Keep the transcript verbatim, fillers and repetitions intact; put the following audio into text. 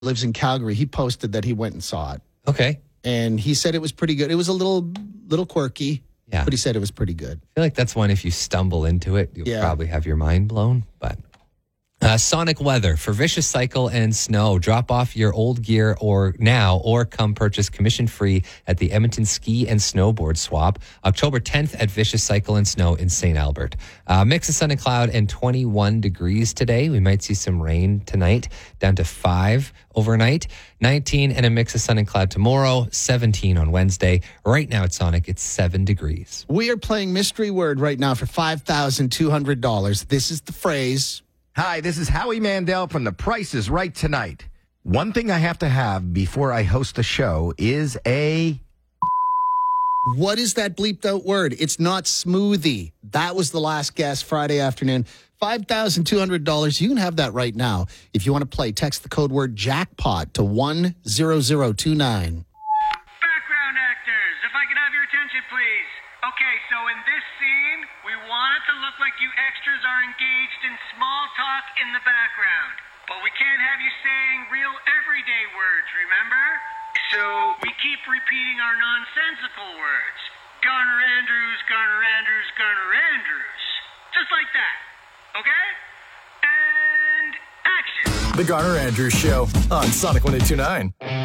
lives in Calgary. He posted that he went and saw it. Okay. And he said it was pretty good. It was a little little quirky, yeah. but he said it was pretty good. I feel like that's one, if you stumble into it, you'll yeah. probably have your mind blown. But uh, Sonic weather for Vicious Cycle and snow. Drop off your old gear or now or come purchase commission-free at the Edmonton Ski and Snowboard Swap. October tenth at Vicious Cycle and Snow in Saint Albert. Uh, mix of sun and cloud and twenty-one degrees today. We might see some rain tonight, down to five overnight. nineteen and a mix of sun and cloud tomorrow. seventeen on Wednesday. Right now at Sonic, it's seven degrees. We are playing Mystery Word right now for five thousand two hundred dollars. This is the phrase. Hi, this is Howie Mandel from The Price is Right Tonight. One thing I have to have before I host the show is a... What is that bleeped out word? It's not smoothie. That was the last guess Friday afternoon. five thousand two hundred dollars. You can have that right now. If you want to play, text the code word jackpot to one zero zero two nine. Background actors, if I could have your attention, please. Okay, so in this scene, we want it to look like you extras are engaged in small talk in the background. But we can't have you saying real everyday words, remember? So we keep repeating our nonsensical words. Garner Andrews, Garner Andrews, Garner Andrews. Just like that. Okay? And action. The Garner Andrews Show on Sonic one eight two nine.